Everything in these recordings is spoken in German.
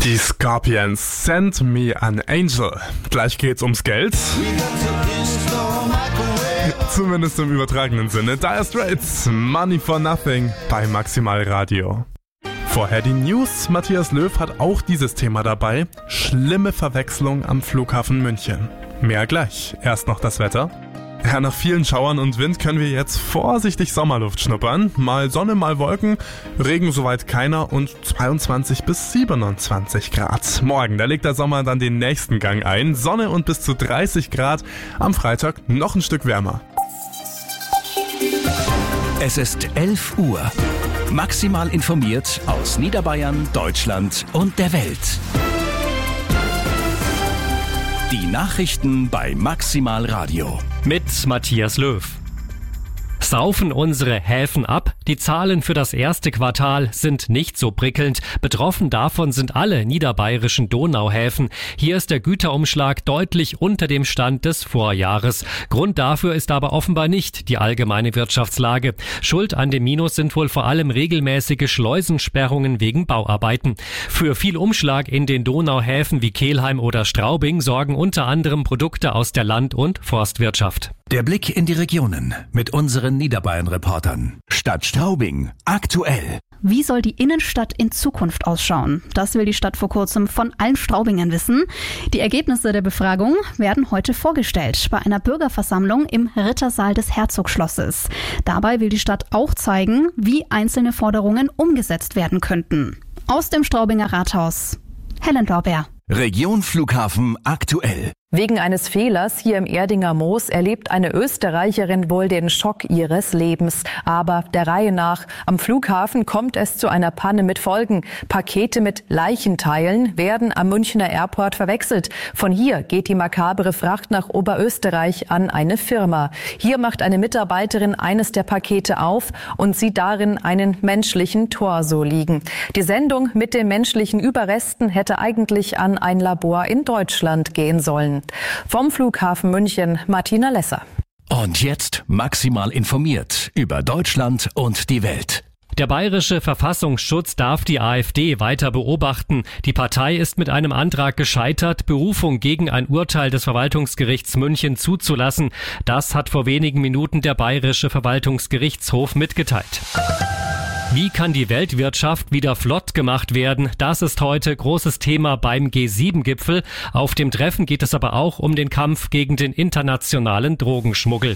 Die Scorpions, Send Me an Angel. Gleich geht's ums Geld. Zumindest im übertragenen Sinne. Dire Straits, Money for Nothing bei Maximal Radio. Vorher die News. Matthias Löw hat auch dieses Thema dabei. Schlimme Verwechslung am Flughafen München. Mehr gleich. Erst noch das Wetter. Ja, nach vielen Schauern und Wind können wir jetzt vorsichtig Sommerluft schnuppern. Mal Sonne, mal Wolken, Regen soweit keiner und 22 bis 27 Grad. Morgen, da legt der Sommer dann den nächsten Gang ein. Sonne und bis zu 30 Grad. Am Freitag noch ein Stück wärmer. Es ist 11 Uhr. Maximal informiert aus Niederbayern, Deutschland und der Welt. Die Nachrichten bei Maximal Radio. Mit Matthias Löw. Saufen unsere Häfen ab? Die Zahlen für das erste Quartal sind nicht so prickelnd. Betroffen davon sind alle niederbayerischen Donauhäfen. Hier ist der Güterumschlag deutlich unter dem Stand des Vorjahres. Grund dafür ist aber offenbar nicht die allgemeine Wirtschaftslage. Schuld an dem Minus sind wohl vor allem regelmäßige Schleusensperrungen wegen Bauarbeiten. Für viel Umschlag in den Donauhäfen wie Kelheim oder Straubing sorgen unter anderem Produkte aus der Land- und Forstwirtschaft. Der Blick in die Regionen mit unseren Niederbayern-Reportern. Stadt Straubing, aktuell. Wie soll die Innenstadt in Zukunft ausschauen? Das will die Stadt vor kurzem von allen Straubingern wissen. Die Ergebnisse der Befragung werden heute vorgestellt bei einer Bürgerversammlung im Rittersaal des Herzogsschlosses. Dabei will die Stadt auch zeigen, wie einzelne Forderungen umgesetzt werden könnten. Aus dem Straubinger Rathaus, Helen Lorbeer. Region Flughafen aktuell. Wegen eines Fehlers hier im Erdinger Moos erlebt eine Österreicherin wohl den Schock ihres Lebens. Aber der Reihe nach. Am Flughafen kommt es zu einer Panne mit Folgen. Pakete mit Leichenteilen werden am Münchner Airport verwechselt. Von hier geht die makabere Fracht nach Oberösterreich an eine Firma. Hier macht eine Mitarbeiterin eines der Pakete auf und sieht darin einen menschlichen Torso liegen. Die Sendung mit den menschlichen Überresten hätte eigentlich an ein Labor in Deutschland gehen sollen. Vom Flughafen München, Martina Lesser. Und jetzt maximal informiert über Deutschland und die Welt. Der bayerische Verfassungsschutz darf die AfD weiter beobachten. Die Partei ist mit einem Antrag gescheitert, Berufung gegen ein Urteil des Verwaltungsgerichts München zuzulassen. Das hat vor wenigen Minuten der bayerische Verwaltungsgerichtshof mitgeteilt. Wie kann die Weltwirtschaft wieder flott gemacht werden? Das ist heute großes Thema beim G7-Gipfel. Auf dem Treffen geht es aber auch um den Kampf gegen den internationalen Drogenschmuggel.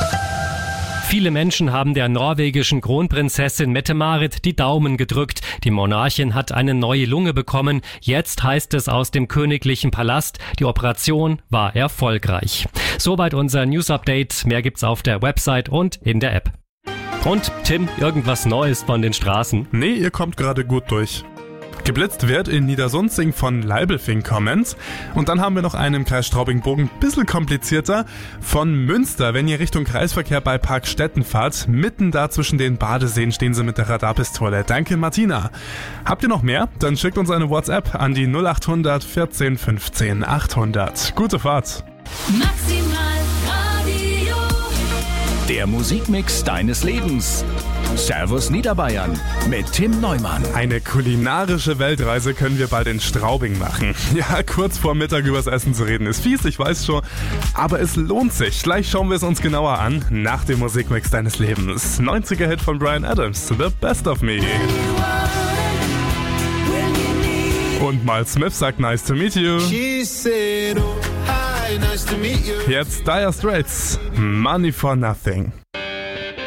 Viele Menschen haben der norwegischen Kronprinzessin Mette-Marit die Daumen gedrückt. Die Monarchin hat eine neue Lunge bekommen. Jetzt heißt es aus dem königlichen Palast, die Operation war erfolgreich. Soweit unser News-Update. Mehr gibt's auf der Website und in der App. Und Tim, irgendwas Neues von den Straßen? Nee, ihr kommt gerade gut durch. Geblitzt wird in Niedersunzing von Leibelfing kommend. Und dann haben wir noch einen im Kreis Straubing-Bogen, bisschen komplizierter, von Münster. Wenn ihr Richtung Kreisverkehr bei Parkstetten fahrt, mitten da zwischen den Badeseen stehen sie mit der Radarpistole. Danke, Martina. Habt ihr noch mehr? Dann schickt uns eine WhatsApp an die 0800 14 15 800. Gute Fahrt. Maximal Radio. Der Musikmix deines Lebens. Servus Niederbayern mit Tim Neumann. Eine kulinarische Weltreise können wir bald in Straubing machen. Ja, kurz vor Mittag übers Essen zu reden ist fies, ich weiß schon. Aber es lohnt sich. Gleich schauen wir es uns genauer an. Nach dem Musikmix deines Lebens. 90er-Hit von Bryan Adams, The Best of Me. Und Miles Smith sagt Nice to meet you. Jetzt Dire Straits, Money for Nothing.